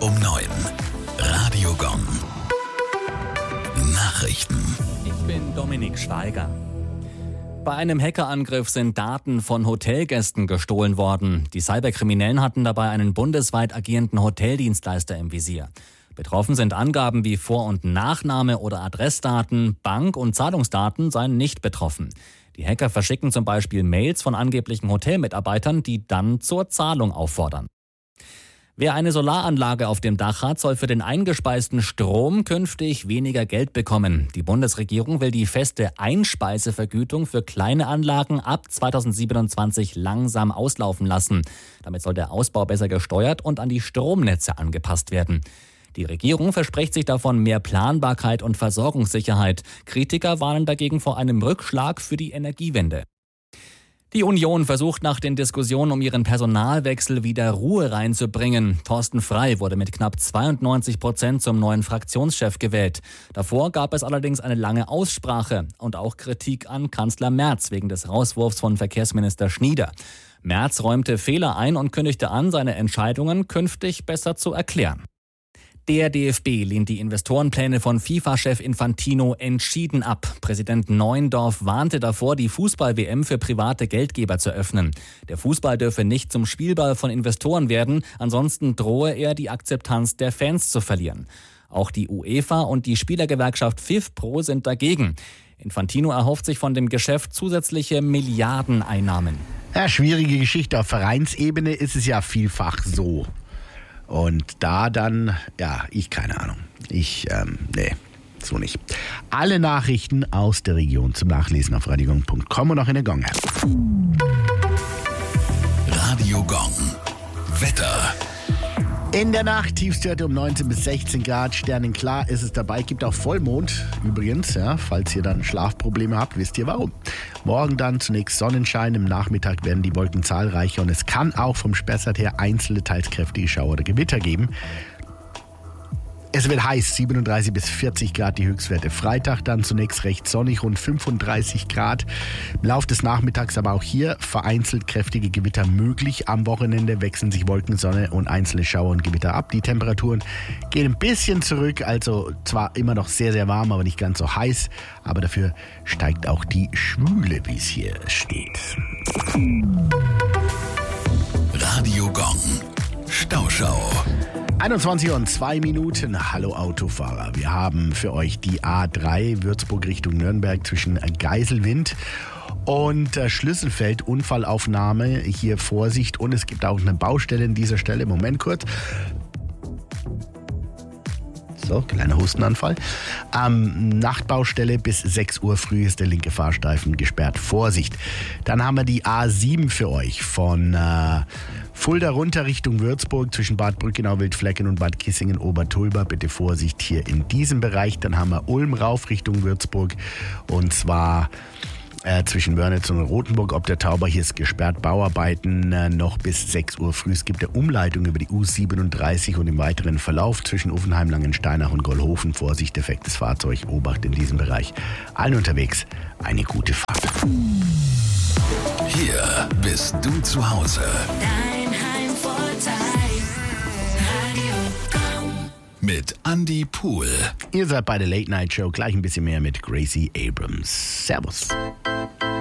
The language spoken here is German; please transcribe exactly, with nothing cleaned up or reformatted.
um neun. Radio Gong. Nachrichten. Ich bin Dominik Schweiger. Bei einem Hackerangriff sind Daten von Hotelgästen gestohlen worden. Die Cyberkriminellen hatten dabei einen bundesweit agierenden Hoteldienstleister im Visier. Betroffen sind Angaben wie Vor- und Nachname oder Adressdaten, Bank- und Zahlungsdaten seien nicht betroffen. Die Hacker verschicken zum Beispiel Mails von angeblichen Hotelmitarbeitern, die dann zur Zahlung auffordern. Wer eine Solaranlage auf dem Dach hat, soll für den eingespeisten Strom künftig weniger Geld bekommen. Die Bundesregierung will die feste Einspeisevergütung für kleine Anlagen ab zweitausendsiebenundzwanzig langsam auslaufen lassen. Damit soll der Ausbau besser gesteuert und an die Stromnetze angepasst werden. Die Regierung verspricht sich davon mehr Planbarkeit und Versorgungssicherheit. Kritiker warnen dagegen vor einem Rückschlag für die Energiewende. Die Union versucht nach den Diskussionen um ihren Personalwechsel wieder Ruhe reinzubringen. Thorsten Frey wurde mit knapp zweiundneunzig Prozent zum neuen Fraktionschef gewählt. Davor gab es allerdings eine lange Aussprache und auch Kritik an Kanzler Merz wegen des Rauswurfs von Verkehrsminister Schnieder. Merz räumte Fehler ein und kündigte an, seine Entscheidungen künftig besser zu erklären. Der D F B lehnt die Investorenpläne von FIFA-Chef Infantino entschieden ab. Präsident Neuendorf warnte davor, die Fußball-W M für private Geldgeber zu öffnen. Der Fußball dürfe nicht zum Spielball von Investoren werden, ansonsten drohe er, die Akzeptanz der Fans zu verlieren. Auch die UEFA und die Spielergewerkschaft FIFPro sind dagegen. Infantino erhofft sich von dem Geschäft zusätzliche Milliardeneinnahmen. Ja, schwierige Geschichte. Auf Vereinsebene ist es ja vielfach so. Und da dann, ja, ich keine Ahnung. Ich, ähm, nee, so nicht. Alle Nachrichten aus der Region zum Nachlesen auf radio gong punkt com und auch in der Gong-App. Radio Gong. Wetter. In der Nacht Tiefstwerte um neunzehn bis sechzehn Grad, sternenklar ist es dabei, gibt auch Vollmond übrigens, ja, falls ihr dann Schlafprobleme habt, wisst ihr warum. Morgen dann zunächst Sonnenschein, im Nachmittag werden die Wolken zahlreicher und es kann auch vom Spessart her einzelne teils kräftige Schauer oder Gewitter geben. Es wird heiß, siebenunddreißig bis vierzig Grad die Höchstwerte. Freitag dann zunächst recht sonnig, rund fünfunddreißig Grad. Im Laufe des Nachmittags aber auch hier vereinzelt kräftige Gewitter möglich. Am Wochenende wechseln sich Wolken, Sonne und einzelne Schauer und Gewitter ab. Die Temperaturen gehen ein bisschen zurück, also zwar immer noch sehr, sehr warm, aber nicht ganz so heiß. Aber dafür steigt auch die Schwüle, wie es hier steht. Radio Gong. Stauschau. einundzwanzig Uhr und zwei Minuten. Hallo Autofahrer. Wir haben für euch die A drei Würzburg Richtung Nürnberg zwischen Geiselwind und Schlüsselfeld. Unfallaufnahme. Hier Vorsicht. Und es gibt auch eine Baustelle an dieser Stelle. Moment kurz. So, kleiner Hustenanfall. Am Nachtbaustelle bis sechs Uhr früh ist der linke Fahrstreifen gesperrt. Vorsicht. Dann haben wir die A sieben für euch von äh, Fulda runter Richtung Würzburg zwischen Bad Brückenau, Wildflecken und Bad Kissingen, Obertulba. Bitte Vorsicht hier in diesem Bereich. Dann haben wir Ulm rauf Richtung Würzburg und zwar Äh, zwischen Wörnitz und Rothenburg ob der Tauber. Hier ist gesperrt. Bauarbeiten äh, noch bis sechs Uhr früh. Es gibt eine Umleitung über die U siebenunddreißig und im weiteren Verlauf zwischen Uffenheim, Langensteinach und Gollhofen. Vorsicht, defektes Fahrzeug. Obacht in diesem Bereich. Allen unterwegs eine gute Fahrt. Hier bist du zu Hause. Dein Heimvorteil. Radio Gong. Mit Andy Pool. Ihr seid bei der Late Night Show. Gleich ein bisschen mehr mit Gracie Abrams. Servus.